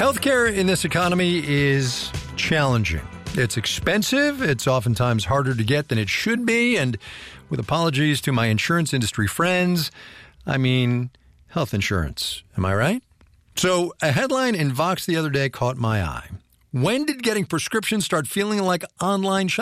Healthcare in this economy is challenging. It's expensive. It's oftentimes harder to get than it should be. And with apologies to my insurance industry friends, I mean health insurance. Am I right? So a headline in Vox the other day caught my eye. When did getting prescriptions start feeling like online shopping?